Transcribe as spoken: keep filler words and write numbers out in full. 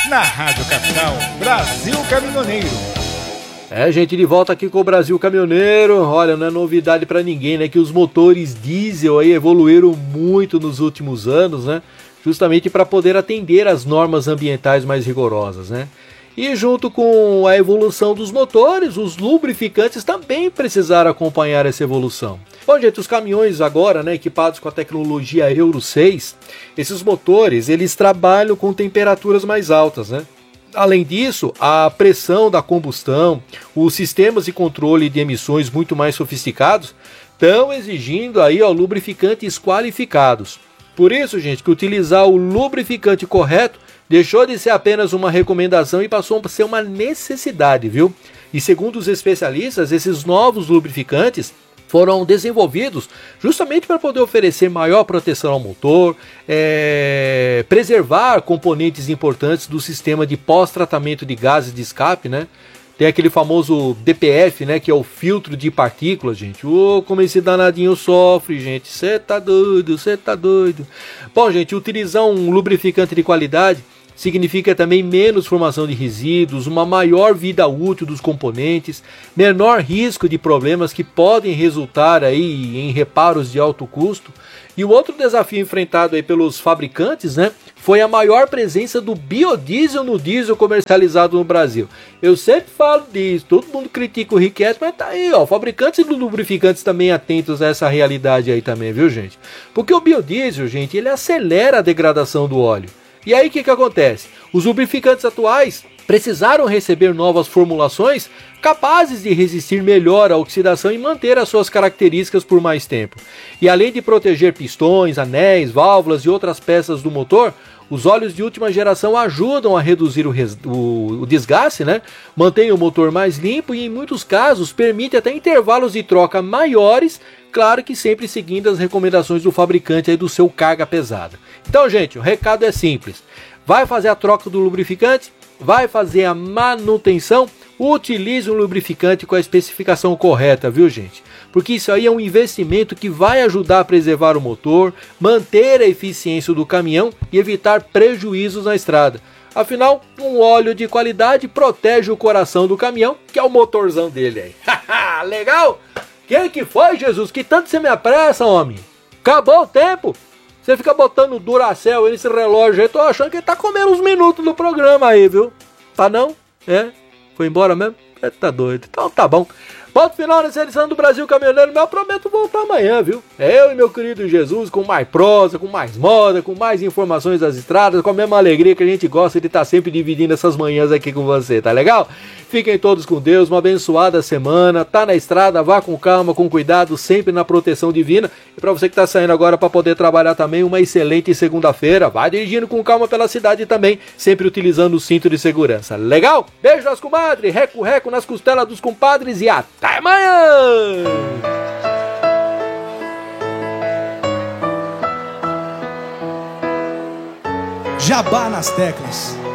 na Rádio Capital, Brasil Caminhoneiro. É, gente, de volta aqui com o Brasil Caminhoneiro. Olha, não é novidade pra ninguém, né, que os motores diesel aí evoluíram muito nos últimos anos, né, justamente para poder atender às normas ambientais mais rigorosas, né. E junto com a evolução dos motores, os lubrificantes também precisaram acompanhar essa evolução. Bom, gente, os caminhões agora, né, equipados com a tecnologia Euro seis, esses motores, eles trabalham com temperaturas mais altas, né? Além disso, a pressão da combustão, os sistemas de controle de emissões muito mais sofisticados, estão exigindo aí, ó, lubrificantes qualificados. Por isso, gente, que utilizar o lubrificante correto deixou de ser apenas uma recomendação e passou a ser uma necessidade, viu? E segundo os especialistas, esses novos lubrificantes foram desenvolvidos justamente para poder oferecer maior proteção ao motor, é, preservar componentes importantes do sistema de pós-tratamento de gases de escape, né? Tem aquele famoso D P F, né, que é o filtro de partículas, gente. Ô, oh, como esse danadinho sofre, gente. Cê tá doido, cê tá doido. Bom, gente, utilizar um lubrificante de qualidade significa também menos formação de resíduos, uma maior vida útil dos componentes, menor risco de problemas que podem resultar aí em reparos de alto custo. E o outro desafio enfrentado aí pelos fabricantes, né, foi a maior presença do biodiesel no diesel comercializado no Brasil. Eu sempre falo disso, todo mundo critica o Riquete, mas tá aí, ó, fabricantes e lubrificantes também atentos a essa realidade aí também, viu, gente? Porque o biodiesel, gente, ele acelera a degradação do óleo. E aí o que que acontece? Os lubrificantes atuais precisaram receber novas formulações capazes de resistir melhor à oxidação e manter as suas características por mais tempo. E além de proteger pistões, anéis, válvulas e outras peças do motor, os óleos de última geração ajudam a reduzir o, res... o... o desgaste, né? Mantém o motor mais limpo e em muitos casos permite até intervalos de troca maiores, claro que sempre seguindo as recomendações do fabricante aí do seu carga pesada. Então, gente, o recado é simples. Vai fazer a troca do lubrificante? Vai fazer a manutenção? Utilize um lubrificante com a especificação correta, viu, gente? Porque isso aí é um investimento que vai ajudar a preservar o motor, manter a eficiência do caminhão e evitar prejuízos na estrada. Afinal, um óleo de qualidade protege o coração do caminhão, que é o motorzão dele aí. Legal? Que que foi, Jesus? Que tanto você me apressa, homem? Acabou o tempo? Você fica botando Duracell aí nesse relógio aí, tô achando que ele tá comendo uns minutos do programa aí, viu? Tá não? É? Foi embora mesmo? É, tá doido. Então tá bom. Ponto final nessa edição do Brasil Caminhoneiro, mas eu prometo voltar amanhã, viu? É eu e meu querido Jesus com mais prosa, com mais moda, com mais informações das estradas, com a mesma alegria que a gente gosta de estar sempre dividindo essas manhãs aqui com você, tá legal? Fiquem todos com Deus, uma abençoada semana, tá na estrada, vá com calma, com cuidado, sempre na proteção divina. E pra você que tá saindo agora para poder trabalhar também, uma excelente segunda-feira, vai dirigindo com calma pela cidade também, sempre utilizando o cinto de segurança, legal? Beijo das comadres, reco-reco nas costelas dos compadres e até Até amanhã! Jabá nas teclas.